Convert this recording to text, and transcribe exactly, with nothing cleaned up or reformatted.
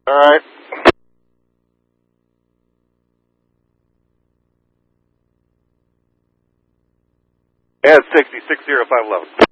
All right. Yeah, it's sixty, six zero five eleven.